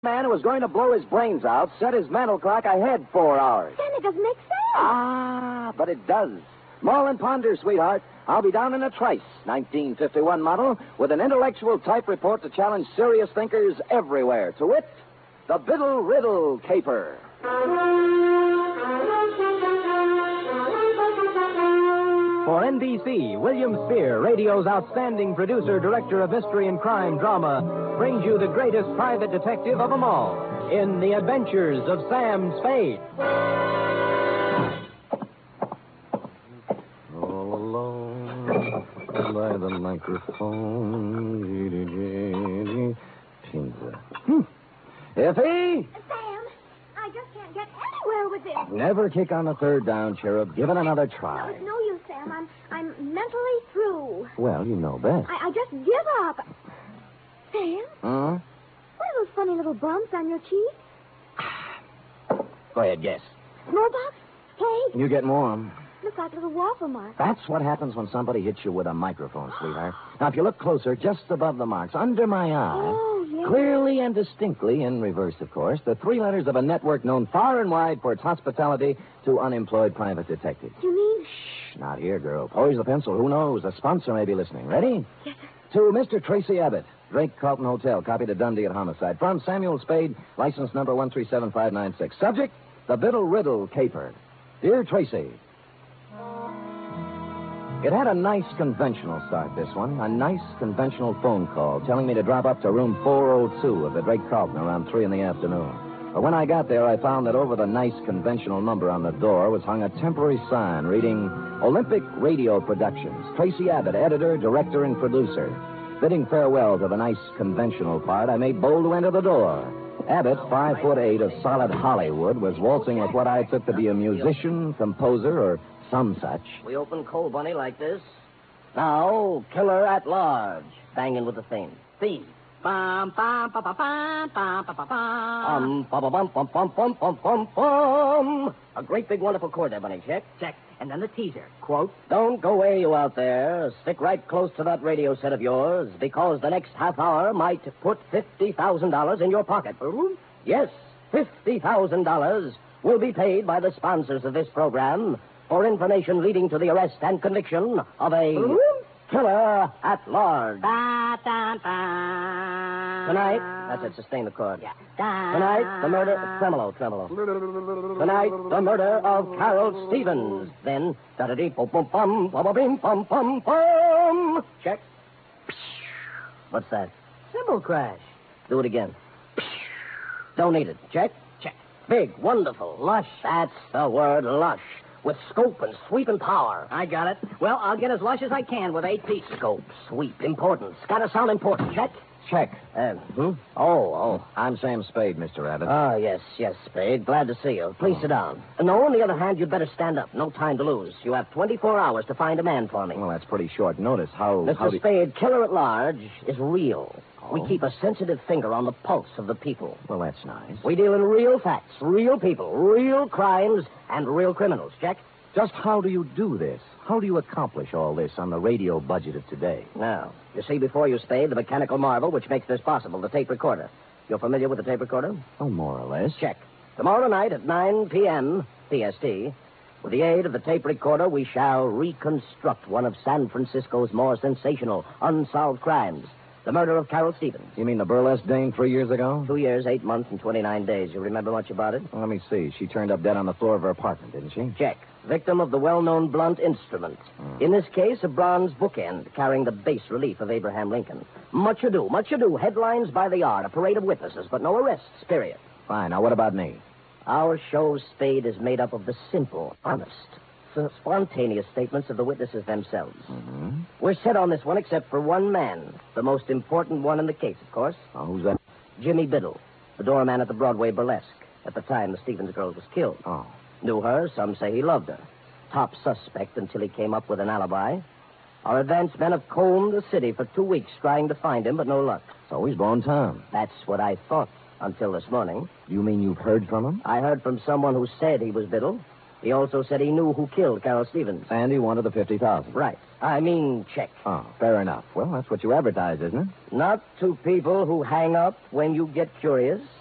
man who was going to blow his brains out set his mental clock ahead 4 hours. Then it doesn't make sense. Ah, but it does. Mull and ponder, sweetheart. I'll be down in a trice, 1951 model, with an intellectual type report to challenge serious thinkers everywhere. To wit, the Biddle Riddle Caper. For NBC, William Spear, radio's outstanding producer, director of mystery and crime drama, brings you the greatest private detective of them all in The Adventures of Sam Spade. All alone by the microphone. Pizza. Iffy? Sam, I just can't get anywhere with this. Never kick on the third down, Cherub. Give it another No, try. it's no use, Sam. I'm mentally through. Well, you know best. I just give up. Sam, Huh? what are those funny little bumps on your cheek? Go ahead, guess. Smallpox? Plague? You get warm. Look like little waffle marks. That's what happens when somebody hits you with a microphone, sweetheart. Now, if you look closer, just above the marks, under my eye, Oh, yes. clearly and distinctly, in reverse, of course, the 3 letters of a network known far and wide for its hospitality to unemployed private detectives. You mean? Shh, not here, girl. Poise the pencil. Who knows? A sponsor may be listening. Ready? Yes, sir. To Mr. Tracy Abbott, Drake Carlton Hotel, copy to Dundee at Homicide. From Samuel Spade, license number 137596. Subject, the Biddle Riddle Caper. Dear Tracy, it had a nice conventional start, this one. A nice conventional phone call telling me to drop up to room 402 of the Drake Carlton around 3 in the afternoon. But when I got there, I found that over the nice conventional number on the door was hung a temporary sign reading Olympic Radio Productions. Tracy Abbott, editor, director, and producer. Bidding farewell to the nice conventional part, I made bold to enter the door. Abbott, 5'8" of solid Hollywood, was waltzing with what I took to be a musician, composer, or some such. We open Cold Bunny like this. Now, Killer at Large. Banging with the theme. Theme. Bum, bum, bum, bum, bum, bum, bum, bum, bum. Bum, bum, bum, bum, bum, bum, bum, bum. A great big wonderful chord there, Bunny. Check. Check. And then the teaser. Quote. Don't go away, you out there. Stick right close to that radio set of yours, because the next half hour might put $50,000 in your pocket. Yes, $50,000 will be paid by the sponsors of this program for information leading to the arrest and conviction of a killer at large. Tonight, that's it, sustain the chord. Yeah. Tonight, the murder, tremolo. Tonight, the murder of Carol Stevens. Then, da-da-dee-bum-bum-bum-bum-bum-bum. Check. What's that? Cymbal crash. Do it again. Don't need it. Check. Check. Big, wonderful, lush. That's the word, lush. With scope and sweep and power. I got it. Well, I'll get as lush as I can with 8 pieces. Scope, sweep, importance. Gotta sound important. Check. Check. Hmm? Oh. I'm Sam Spade, Mr. Abbott. Ah, yes, Spade. Glad to see you. Please sit down. No, on the other hand, you'd better stand up. No time to lose. You have 24 hours to find a man for me. Well, that's pretty short notice. How Mr. do... Spade, Killer at Large is real. Oh. We keep a sensitive finger on the pulse of the people. Well, that's nice. We deal in real facts, real people, real crimes, and real criminals. Check? Just how do you do this? How do you accomplish all this on the radio budget of today? Now, you see before you, Spade, the mechanical marvel which makes this possible, the tape recorder. You're familiar with the tape recorder? Oh, more or less. Check. Tomorrow night at 9 p.m. PST, with the aid of the tape recorder, we shall reconstruct one of San Francisco's more sensational, unsolved crimes. The murder of Carol Stevens. You mean the burlesque dame 3 years ago? 2 years, 8 months, and 29 days. You remember much about it? Well, let me see. She turned up dead on the floor of her apartment, didn't she? Check. Victim of the well-known blunt instrument. In this case, a bronze bookend carrying the bas relief of Abraham Lincoln. Much ado. Headlines by the yard. A parade of witnesses, but no arrests, period. Fine. Now, what about me? Our show, Spade, is made up of the simple, honest, spontaneous statements of the witnesses themselves. Mm-hmm. We're set on this one except for one man. The most important one in the case, of course. Oh, who's that? Jimmy Biddle, the doorman at the Broadway Burlesque, at the time the Stevens girl was killed. Oh. Knew her, some say he loved her. Top suspect until he came up with an alibi. Our advance men have combed the city for 2 weeks trying to find him, but no luck. So he's blown town. That's what I thought until this morning. You mean you've heard from him? I heard from someone who said he was Biddle. He also said he knew who killed Carol Stevens. And he wanted the $50,000. Right. I mean, check. Oh, fair enough. Well, that's what you advertise, isn't it? Not to people who hang up when you get curious.